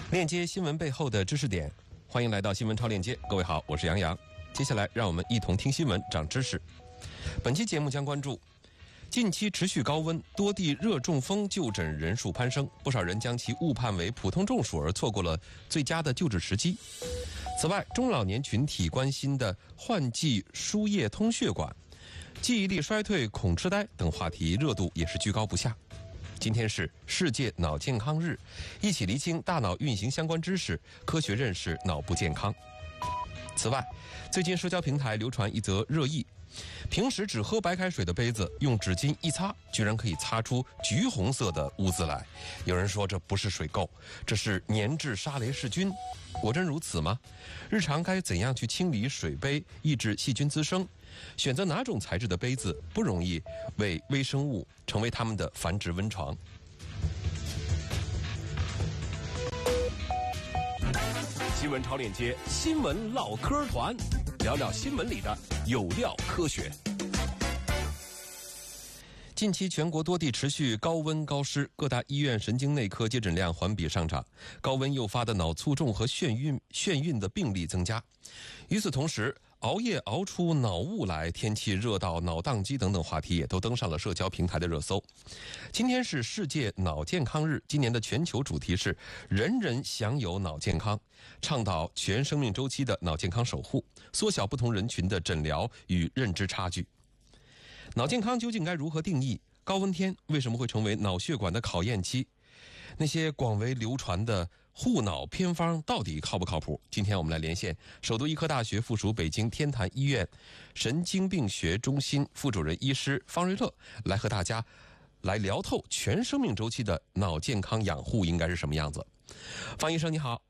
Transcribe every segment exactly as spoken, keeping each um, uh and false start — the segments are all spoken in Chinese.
链接新闻背后的知识点，欢迎来到新闻超链接。各位好，我是杨洋。接下来让我们一同听新闻，长知识。本期节目将关注近期持续高温，多地热中风就诊人数攀升，不少人将其误判为普通中暑而错过了最佳的救治时机。此外，中老年群体关心的换季输液通血管、记忆力衰退、恐痴呆等话题热度也是居高不下。今天是世界脑健康日，一起厘清大脑运行相关知识，科学认识脑部健康。此外，最近社交平台流传一则热议，平时只喝白开水的杯子，用纸巾一擦，居然可以擦出橘红色的污渍来。有人说这不是水垢，这是粘质沙雷氏菌。果真如此吗？日常该怎样去清理水杯，抑制细菌滋生？选择哪种材质的杯子不容易为微生物成为它们的繁殖温床？新闻超链接，新闻唠嗑团，聊聊新闻里的有料科学。近期全国多地持续高温高湿，各大医院神经内科接诊量环比上涨，高温诱发的脑卒中和眩晕眩晕的病例增加。与此同时，熬夜熬出脑雾来，天气热到脑宕机等等话题也都登上了社交平台的热搜。今天是世界脑健康日，今年的全球主题是人人享有脑健康，倡导全生命周期的脑健康守护，缩小不同人群的诊疗与认知差距。脑健康究竟该如何定义？高温天为什么会成为脑血管的考验期？那些广为流传的护脑偏方到底靠不靠谱？今天我们来连线首都医科大学附属北京天坛医院神经病学中心副主任医师方瑞乐，来和大家来聊透全生命周期的脑健康养护应该是什么样子。方医生你好。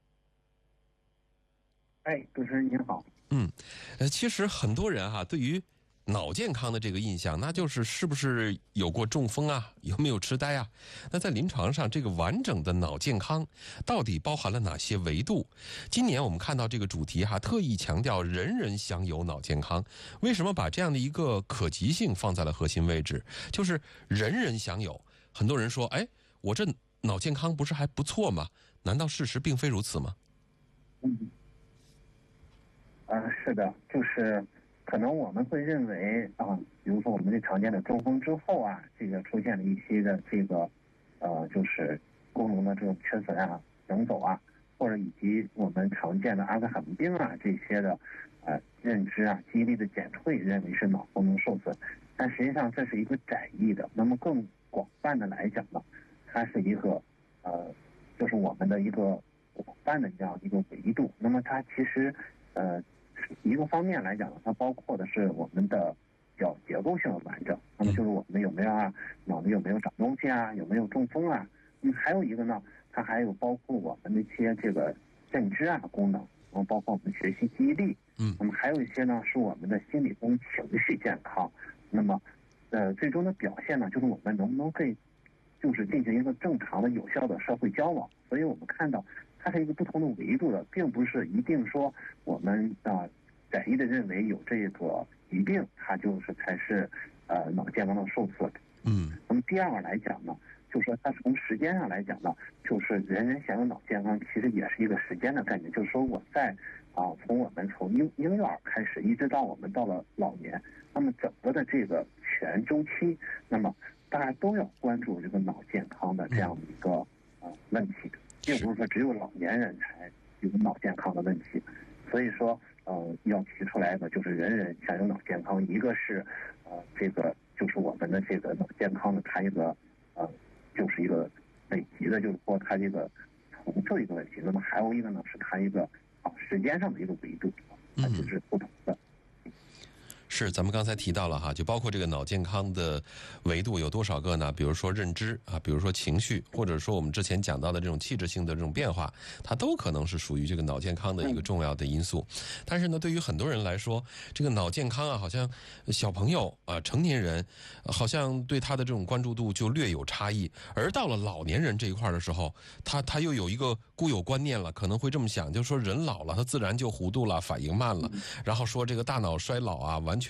哎，主持人您好。 嗯，呃，其实很多人哈、啊，对于脑健康的这个印象，那就是是不是有过中风啊，有没有痴呆啊？那在临床上，这个完整的脑健康到底包含了哪些维度？今年我们看到这个主题哈，特意强调人人享有脑健康。为什么把这样的一个可及性放在了核心位置？就是人人享有。很多人说，哎，我这脑健康不是还不错吗？难道事实并非如此吗？ 嗯，啊、呃，是的，就是。可能我们会认为啊，比如说我们最常见的中风之后啊，这个出现了一些的这个呃，就是功能的这种缺损啊、行走啊，或者以及我们常见的阿兹海默病啊这些的呃认知啊、记忆力的减退，认为是脑功能受损。但实际上这是一个窄义的。那么更广泛的来讲呢，它是一个呃，就是我们的一个广泛的这样一个维度。那么它其实呃。一个方面来讲呢，它包括的是我们的叫结构性的完整，那么就是我们有没有啊，脑子有没有长东西啊，有没有中风啊？嗯，还有一个呢，它还有包括我们的一些这个认知啊功能，然后包括我们学习记忆力，嗯，那么还有一些呢是我们的心理跟情绪健康。那么，呃，最终的表现呢，就是我们能不能可以就是进行一个正常的、有效的社会交往。所以我们看到。它是一个不同的维度的，并不是一定说我们啊窄义的认为有这个疾病，它就是才是呃脑健康的受损。 嗯， 那么第二个来讲呢，就是说它从时间上来讲呢，就是人人享有脑健康，其实也是一个时间的概念。就是说我在啊从我们从婴婴幼儿开始，一直到我们到了老年，那么整个的这个全周期，那么大家都要关注这个脑健康的这样的一个啊问题。并不是说只有老年人才有脑健康的问题，所以说呃要提出来的就是人人享有脑健康。一个是呃这个就是我们的这个脑健康的它一个呃就是一个累积的，就是说它这个重复一个问题。那么还有一个呢是它一个啊时间上的一个维度，它就是不同的。 是，咱们刚才提到了哈，就包括这个脑健康的维度有多少个呢？比如说认知啊，比如说情绪，或者说我们之前讲到的这种气质性的这种变化，它都可能是属于这个脑健康的一个重要的因素。但是呢，对于很多人来说，这个脑健康啊，好像小朋友啊、成年人，好像对他的这种关注度就略有差异。而到了老年人这一块的时候，他他又有一个固有观念了，可能会这么想，就是说人老了，他自然就糊涂了，反应慢了，然后说这个大脑衰老啊，完全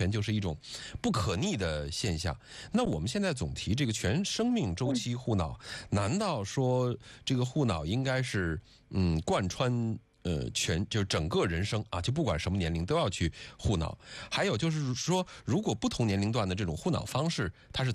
全就是一种不可逆的现象。那我们现在总提这个全生命周期护脑，难道说这个护脑应该是嗯贯穿呃全就是整个人生啊？就不管什么年龄都要去护脑？还有就是说，如果不同年龄段的这种护脑方式，它是